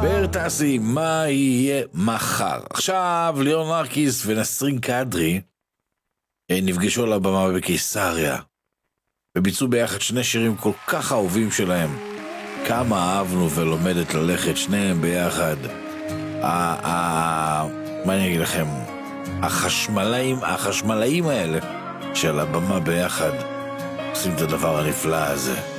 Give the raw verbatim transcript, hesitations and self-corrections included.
ברטסי, מה יהיה מחר? עכשיו ליאון נרקיס ונסרין קדרי נפגשו על הבמה בקיסריה וביצעו ביחד שני שירים כל כך אהובים שלהם. כמה אהבנו ולומדת ללכת שניהם ביחד. מה אני אגיד לכם, החשמלאים החשמלאים האלה של הבמה ביחד עושים את הדבר הנפלא הזה.